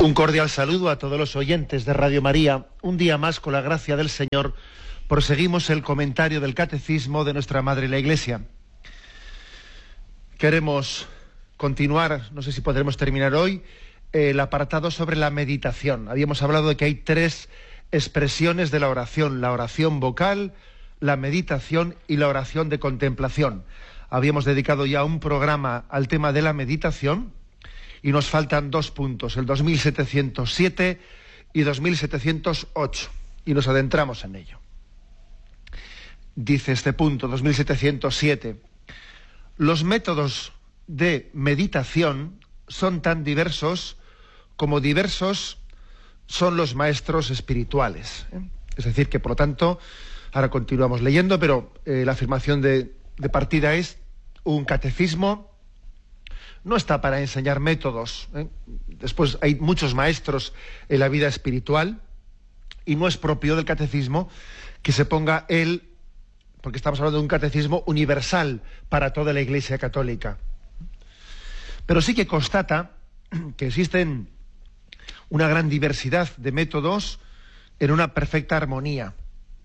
Un cordial saludo a todos los oyentes de Radio María. Un día más, con la gracia del Señor, proseguimos el comentario del Catecismo de nuestra Madre la Iglesia. Queremos continuar, no sé si podremos terminar hoy, el apartado sobre la meditación. Habíamos hablado de que hay tres expresiones de la oración vocal, la meditación y la oración de contemplación. Habíamos dedicado ya un programa al tema de la meditación, y nos faltan 2 puntos, el 2707 y 2708, y nos adentramos en ello. Dice este punto, 2707, los métodos de meditación son tan diversos como diversos son los maestros espirituales. Es decir, que por lo tanto, ahora continuamos leyendo, pero la afirmación de partida es: un catecismo no está para enseñar métodos. Después hay muchos maestros en la vida espiritual y no es propio del catecismo que se ponga él, porque estamos hablando de un catecismo universal para toda la Iglesia católica. Pero sí que constata que existen una gran diversidad de métodos en una perfecta armonía.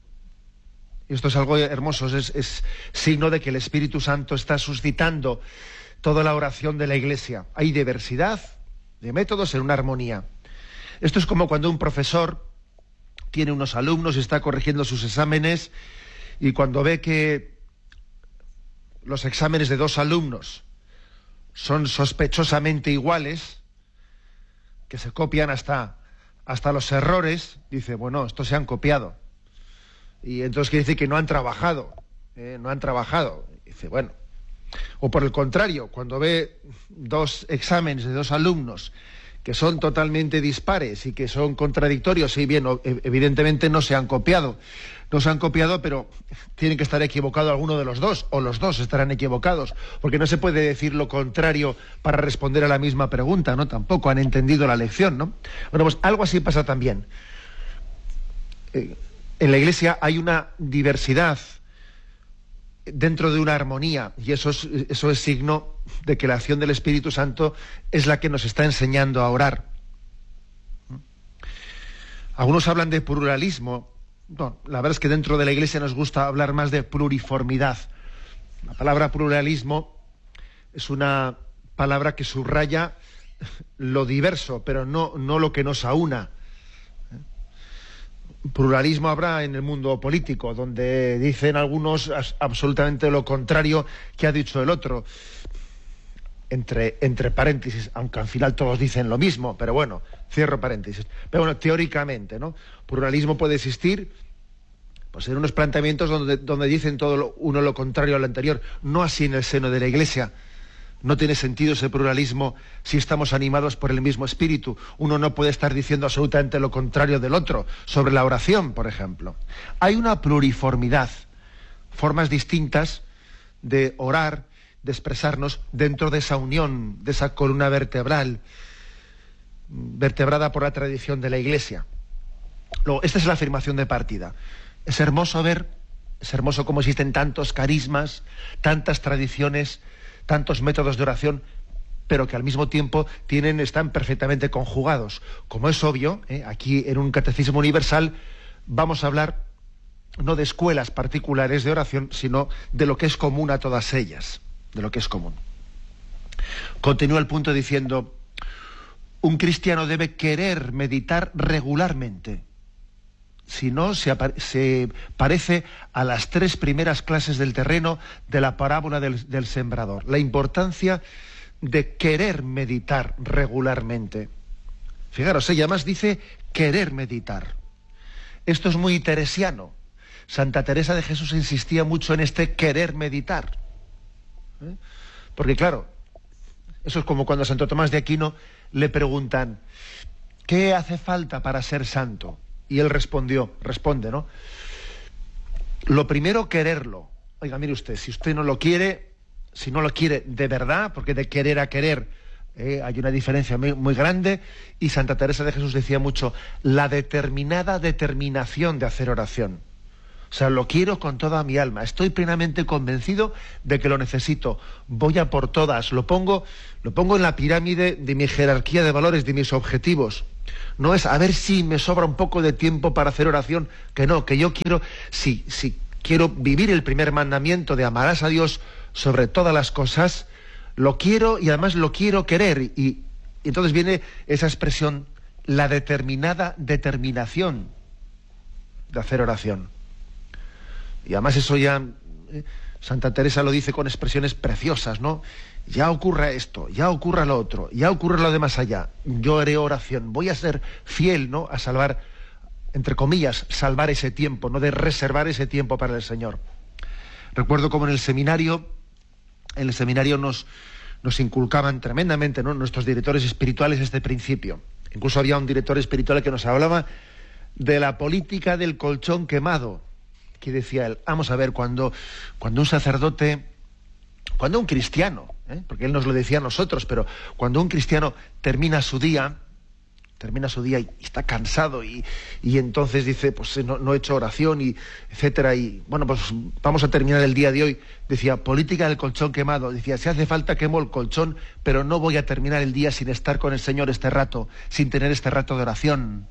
Y esto es algo hermoso, es signo de que el Espíritu Santo está suscitando toda la oración de la Iglesia. Hay diversidad de métodos en una armonía. Esto es como cuando un profesor tiene unos alumnos y está corrigiendo sus exámenes, y cuando ve que los exámenes de 2 alumnos son sospechosamente iguales, que se copian hasta los errores, dice, bueno, estos se han copiado. Y entonces quiere decir que no han trabajado. Dice, bueno. O por el contrario, cuando ve 2 exámenes de 2 alumnos que son totalmente dispares y que son contradictorios, y bien, evidentemente no se han copiado, pero tienen que estar equivocados alguno de los 2, o los 2 estarán equivocados, porque no se puede decir lo contrario para responder a la misma pregunta, ¿no? Tampoco han entendido la lección, ¿no? Bueno, pues algo así pasa también. En la Iglesia hay una diversidad dentro de una armonía, y eso es signo de que la acción del Espíritu Santo es la que nos está enseñando a orar. Algunos hablan de pluralismo. No, la verdad es que dentro de la Iglesia nos gusta hablar más de pluriformidad. La palabra pluralismo es una palabra que subraya lo diverso, pero no lo que nos aúna. Pluralismo habrá en el mundo político, donde dicen algunos absolutamente lo contrario que ha dicho el otro, entre paréntesis, aunque al final todos dicen lo mismo, pero bueno, cierro paréntesis. Pero bueno, teóricamente, ¿no? Pluralismo puede existir, pues en unos planteamientos donde dicen todo uno lo contrario a lo anterior, no así en el seno de la Iglesia. No tiene sentido ese pluralismo si estamos animados por el mismo espíritu. Uno no puede estar diciendo absolutamente lo contrario del otro, sobre la oración, por ejemplo. Hay una pluriformidad, formas distintas de orar, de expresarnos dentro de esa unión, de esa columna vertebral, vertebrada por la tradición de la Iglesia. Luego, esta es la afirmación de partida. Es hermoso cómo existen tantos carismas, tantas tradiciones, tantos métodos de oración, pero que al mismo tiempo están perfectamente conjugados. Como es obvio, aquí en un catecismo universal vamos a hablar no de escuelas particulares de oración, sino de lo que es común a todas ellas, de lo que es común. Continúa el punto diciendo: un cristiano debe querer meditar regularmente, si no se parece a las 3 primeras clases del terreno de la parábola del sembrador. La importancia de querer meditar regularmente. Fijaros, ella más dice querer meditar. Esto es muy teresiano. Santa Teresa de Jesús insistía mucho en este querer meditar. Porque claro, eso es como cuando a Santo Tomás de Aquino le preguntan: ¿qué hace falta para ser santo? Y él responde, ¿no? Lo primero, quererlo. Oiga, mire usted, si usted no lo quiere, si no lo quiere de verdad, porque de querer a querer hay una diferencia muy grande, y Santa Teresa de Jesús decía mucho, la determinada determinación de hacer oración. O sea, lo quiero con toda mi alma. Estoy plenamente convencido de que lo necesito. Voy a por todas. Lo pongo en la pirámide de mi jerarquía de valores, de mis objetivos. No es a ver si me sobra un poco de tiempo para hacer oración. Que no, que yo quiero, si quiero vivir el primer mandamiento de amarás a Dios sobre todas las cosas, lo quiero y además lo quiero querer. Y entonces viene esa expresión, la determinada determinación de hacer oración. Y además eso ya, Santa Teresa lo dice con expresiones preciosas, ¿no? Ya ocurra esto, ya ocurra lo otro, ya ocurra lo de más allá. Yo haré oración, voy a ser fiel, ¿no? A salvar, entre comillas, salvar ese tiempo, no de reservar ese tiempo para el Señor. Recuerdo como en el seminario nos inculcaban tremendamente, ¿no?, nuestros directores espirituales este principio. Incluso había un director espiritual que nos hablaba de la política del colchón quemado, que decía él, vamos a ver, cuando un sacerdote, cuando un cristiano, porque él nos lo decía a nosotros, pero cuando un cristiano termina su día y está cansado y entonces dice, pues no he hecho oración y etcétera, y bueno, pues vamos a terminar el día de hoy. Decía, política del colchón quemado. Decía, si hace falta quemo el colchón, pero no voy a terminar el día sin estar con el Señor este rato, sin tener este rato de oración.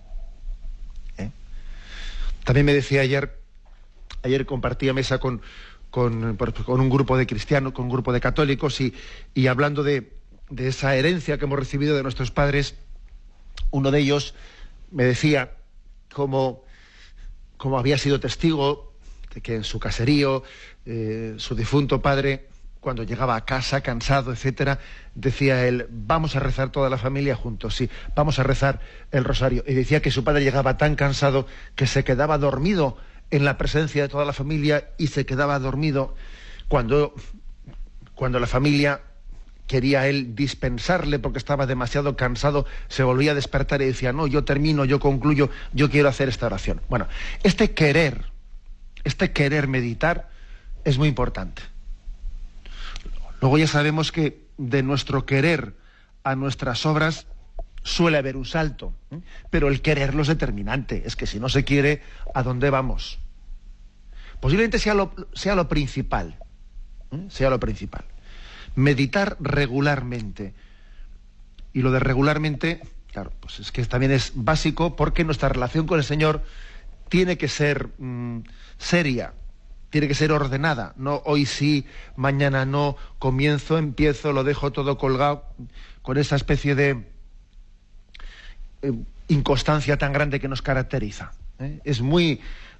También me decía ayer compartía mesa con un grupo de cristianos, con un grupo de católicos, y hablando de esa herencia que hemos recibido de nuestros padres, uno de ellos me decía cómo había sido testigo de que en su caserío su difunto padre, cuando llegaba a casa cansado, etcétera, decía él, vamos a rezar toda la familia juntos, sí, vamos a rezar el rosario. Y decía que su padre llegaba tan cansado que se quedaba dormido en la presencia de toda la familia, y se quedaba dormido cuando la familia quería a él dispensarle porque estaba demasiado cansado, se volvía a despertar y decía, no, yo termino, yo concluyo, yo quiero hacer esta oración. Bueno, este querer meditar es muy importante. Luego ya sabemos que de nuestro querer a nuestras obras suele haber un salto, pero el quererlo es determinante. Es que si no se quiere, ¿a dónde vamos? Posiblemente sea lo principal, sea lo principal. Meditar regularmente. Y lo de regularmente, claro, pues es que también es básico, porque nuestra relación con el Señor tiene que ser seria, tiene que ser ordenada. No hoy sí, mañana no, empiezo, lo dejo todo colgado, con esa especie de inconstancia tan grande que nos caracteriza. Es muy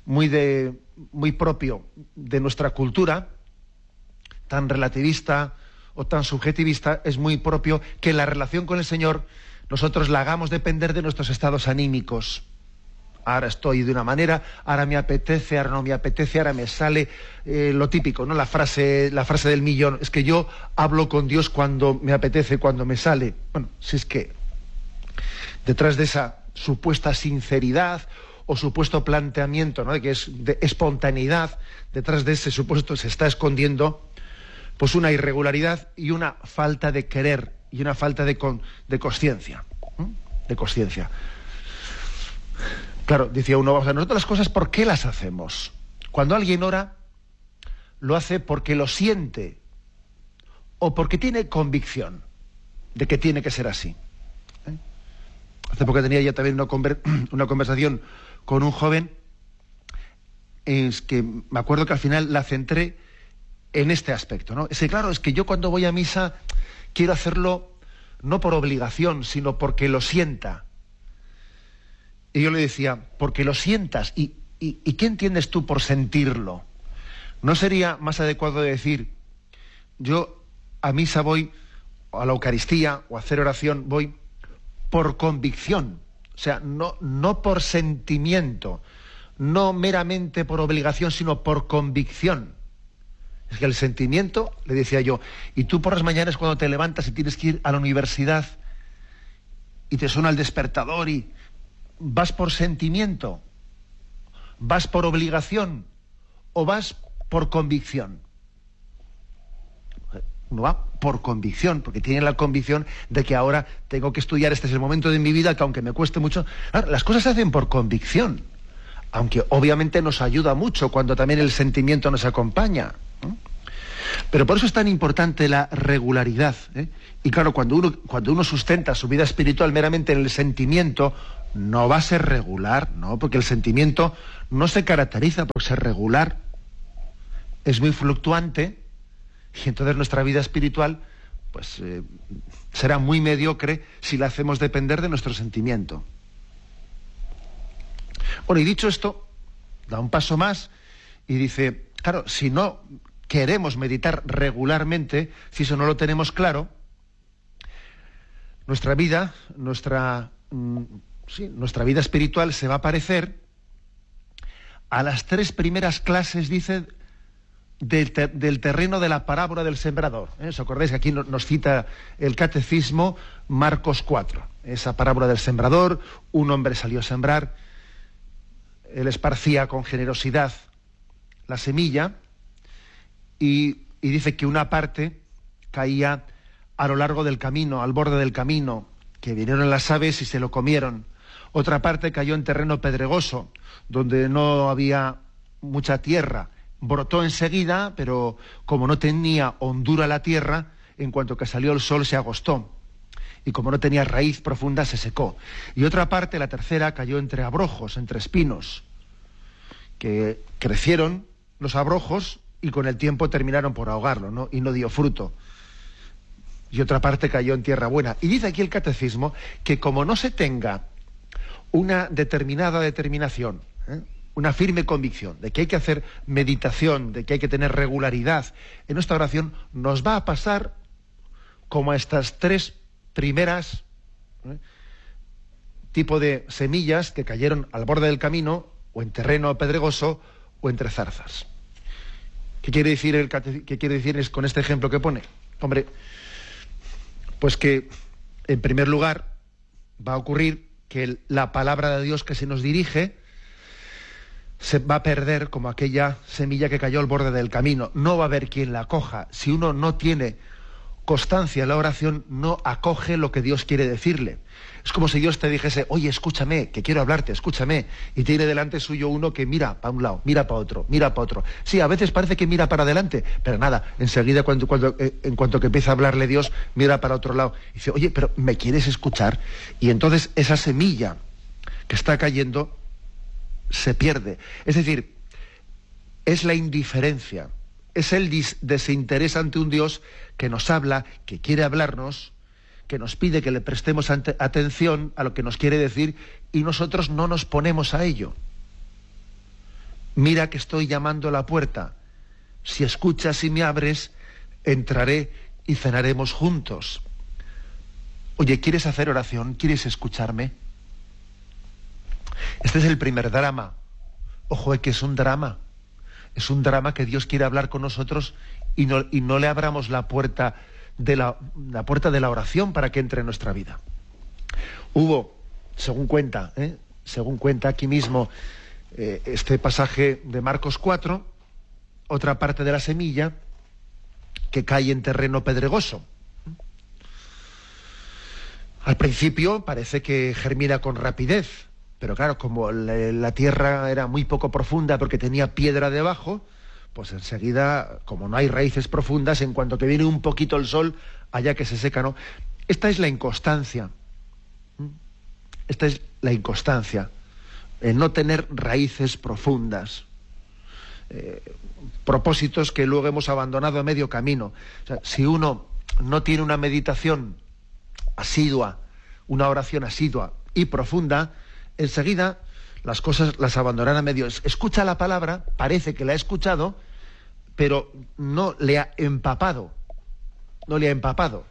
propio de nuestra cultura, tan relativista o tan subjetivista, es muy propio que la relación con el Señor nosotros la hagamos depender de nuestros estados anímicos. Ahora estoy de una manera, ahora me apetece, ahora no me apetece, ahora me sale lo típico, ¿no? La frase del millón, es que yo hablo con Dios cuando me apetece, cuando me sale. Bueno, si es que detrás de esa supuesta sinceridad o supuesto planteamiento, ¿no?, de que es de espontaneidad, detrás de ese supuesto se está escondiendo pues una irregularidad y una falta de querer y una falta de consciencia. De consciencia. Claro, decía uno, vamos a ver, nosotros las cosas, ¿por qué las hacemos? Cuando alguien ora, lo hace porque lo siente o porque tiene convicción de que tiene que ser así. Hace poco tenía ya también una conversación con un joven, es que me acuerdo que al final la centré en este aspecto, ¿no? Es que claro, es que yo cuando voy a misa quiero hacerlo no por obligación, sino porque lo sienta. Y yo le decía, porque lo sientas, ¿y qué entiendes tú por sentirlo? ¿No sería más adecuado decir, yo a misa voy, o a la Eucaristía, o a hacer oración, voy por convicción? O sea, no por sentimiento, no meramente por obligación, sino por convicción. Es que el sentimiento, le decía yo, y tú por las mañanas cuando te levantas y tienes que ir a la universidad y te suena el despertador y vas por sentimiento, vas por obligación o vas por convicción. Uno va por convicción, porque tiene la convicción de que ahora tengo que estudiar, este es el momento de mi vida que aunque me cueste mucho, claro, las cosas se hacen por convicción. aunque obviamente nos ayuda mucho cuando también el sentimiento nos acompaña, ¿no? Pero por eso es tan importante la regularidad, ¿eh? Y claro, cuando uno sustenta su vida espiritual meramente en el sentimiento, no va a ser regular, ¿no? Porque el sentimiento no se caracteriza por ser regular, es muy fluctuante, y entonces nuestra vida espiritual pues será muy mediocre si la hacemos depender de nuestro sentimiento. Bueno, y dicho esto, da un paso más y dice, claro, si no queremos meditar regularmente, si eso no lo tenemos claro, nuestra vida espiritual se va a parecer a las 3 primeras clases, dice, del terreno de la parábola del sembrador. ¿Os acordáis que aquí nos cita el catecismo Marcos 4? Esa parábola del sembrador, un hombre salió a sembrar, él esparcía con generosidad la semilla y dice que una parte caía a lo largo del camino, al borde del camino, que vinieron las aves y se lo comieron. Otra parte cayó en terreno pedregoso, donde no había mucha tierra. Brotó enseguida, pero como no tenía hondura la tierra, en cuanto que salió el sol se agostó. Y como no tenía raíz profunda, se secó. Y otra parte, la tercera, cayó entre abrojos, entre espinos, que crecieron los abrojos y con el tiempo terminaron por ahogarlo, ¿no? Y no dio fruto. Y otra parte cayó en tierra buena. Y dice aquí el catecismo que como no se tenga una determinada determinación, una firme convicción de que hay que hacer meditación, de que hay que tener regularidad en nuestra oración, nos va a pasar como a estas 3 primeras tipo de semillas que cayeron al borde del camino, o en terreno pedregoso, o entre zarzas. ¿Qué quiere decir con este ejemplo que pone? Hombre, pues que en primer lugar va a ocurrir que la palabra de Dios que se nos dirige se va a perder como aquella semilla que cayó al borde del camino. No va a haber quien la coja. Si uno no tiene constancia en la oración, no acoge lo que Dios quiere decirle. Es como si Dios te dijese, oye, escúchame, que quiero hablarte, escúchame. Y tiene delante suyo uno que mira para un lado, mira para otro, mira para otro. Sí, a veces parece que mira para adelante, pero nada, enseguida en cuanto que empieza a hablarle Dios, mira para otro lado. Y dice, oye, pero ¿me quieres escuchar? Y entonces esa semilla que está cayendo se pierde. Es decir, es la indiferencia, es el desinterés ante un Dios que nos habla, que quiere hablarnos, que nos pide que le prestemos atención a lo que nos quiere decir y nosotros no nos ponemos a ello. Mira que estoy llamando a la puerta. Si escuchas y me abres, entraré y cenaremos juntos. Oye, ¿quieres hacer oración? ¿Quieres escucharme? Este es el primer drama. Ojo, que es un drama. Es un drama que Dios quiere hablar con nosotros y no le abramos la puerta de la oración para que entre en nuestra vida. Hubo, según cuenta aquí mismo este pasaje de Marcos 4, otra parte de la semilla que cae en terreno pedregoso. Al principio parece que germina con rapidez, pero claro, como la tierra era muy poco profunda porque tenía piedra debajo, pues enseguida, como no hay raíces profundas, en cuanto que viene un poquito el sol, allá que se seca, ¿no? Esta es la inconstancia. Esta es la inconstancia. El no tener raíces profundas. Propósitos que luego hemos abandonado a medio camino. O sea, si uno no tiene una meditación asidua, una oración asidua y profunda, enseguida las cosas las abandonarán a medio. Escucha la palabra, parece que la ha escuchado, pero no le ha empapado. No le ha empapado.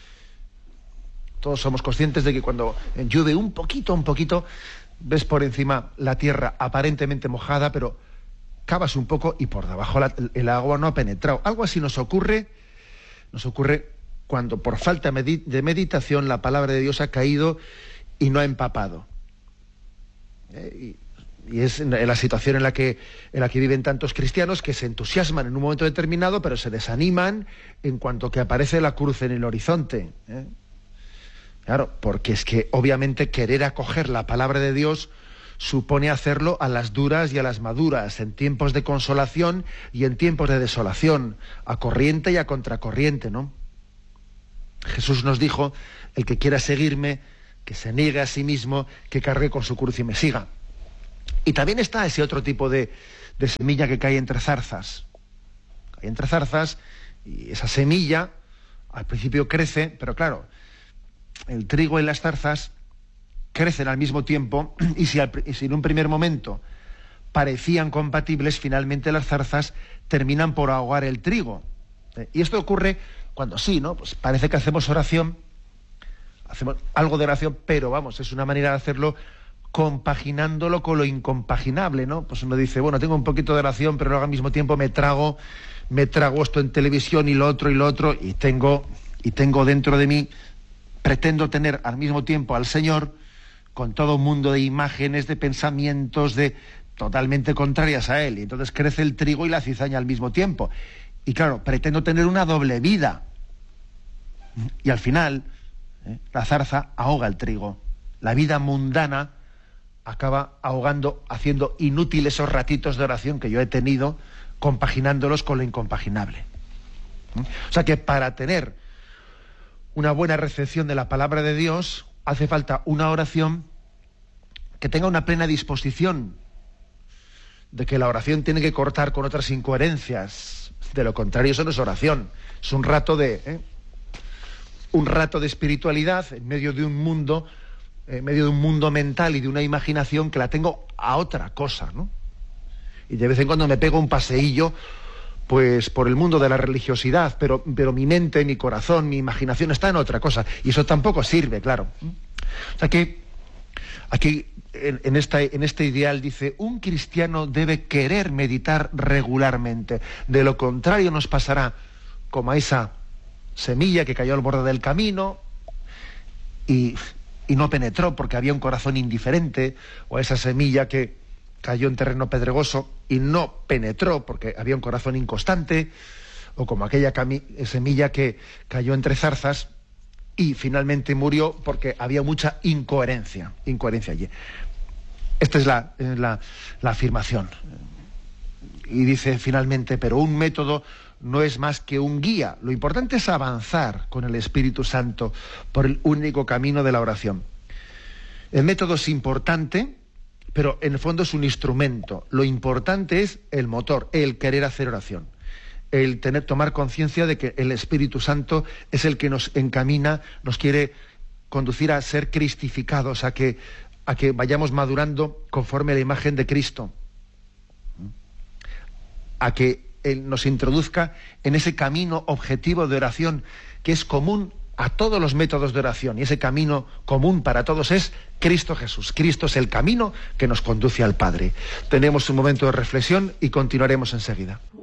Todos somos conscientes de que cuando llueve un poquito, ves por encima la tierra aparentemente mojada, pero cavas un poco y por debajo el agua no ha penetrado. Algo así nos ocurre cuando por falta de meditación la palabra de Dios ha caído y no ha empapado. Y es en la situación en la que viven tantos cristianos que se entusiasman en un momento determinado, pero se desaniman en cuanto que aparece la cruz en el horizonte. Claro, porque es que obviamente querer acoger la palabra de Dios supone hacerlo a las duras y a las maduras, en tiempos de consolación y en tiempos de desolación, a corriente y a contracorriente, ¿no? Jesús nos dijo: el que quiera seguirme, que se niegue a sí mismo, que cargue con su cruz y me siga. Y también está ese otro tipo de semilla que cae entre zarzas. Cae entre zarzas, y esa semilla al principio crece, pero claro, el trigo y las zarzas crecen al mismo tiempo, y si en un primer momento parecían compatibles, finalmente las zarzas terminan por ahogar el trigo. Y esto ocurre cuando sí, ¿no? Pues parece que hacemos oración, hacemos algo de oración, pero vamos, es una manera de hacerlo compaginándolo con lo incompaginable, ¿no? Pues uno dice, bueno, tengo un poquito de oración, pero luego al mismo tiempo me trago esto en televisión y lo otro, y tengo dentro de mí, pretendo tener al mismo tiempo al Señor con todo un mundo de imágenes, de pensamientos, de totalmente contrarias a Él. Y entonces crece el trigo y la cizaña al mismo tiempo. Y claro, pretendo tener una doble vida. Y al final, la zarza ahoga el trigo. La vida mundana acaba ahogando, haciendo inútiles esos ratitos de oración que yo he tenido, compaginándolos con lo incompaginable. O sea que para tener una buena recepción de la palabra de Dios, hace falta una oración que tenga una plena disposición de que la oración tiene que cortar con otras incoherencias. De lo contrario, eso no es oración. Es un rato de espiritualidad en medio de un mundo mental y de una imaginación que la tengo a otra cosa, ¿no? Y de vez en cuando me pego un paseillo, pues por el mundo de la religiosidad, pero mi mente, mi corazón, mi imaginación está en otra cosa, y eso tampoco sirve, claro. O sea que aquí en este ideal dice: un cristiano debe querer meditar regularmente, de lo contrario nos pasará como a esa semilla que cayó al borde del camino y no penetró porque había un corazón indiferente, o a esa semilla que cayó en terreno pedregoso y no penetró porque había un corazón inconstante, o como aquella semilla que cayó entre zarzas y finalmente murió porque había mucha incoherencia allí. Esta es la afirmación. Y dice finalmente: pero un método no es más que un guía. Lo importante es avanzar con el Espíritu Santo por el único camino de la oración. El método es importante, pero en el fondo es un instrumento. Lo importante es el motor, el querer hacer oración. El tomar conciencia de que el Espíritu Santo es el que nos encamina, nos quiere conducir a ser cristificados, a que vayamos madurando conforme a la imagen de Cristo, a que Él nos introduzca en ese camino objetivo de oración que es común a todos los métodos de oración, y ese camino común para todos es Cristo Jesús. Cristo es el camino que nos conduce al Padre. Tenemos un momento de reflexión y continuaremos enseguida.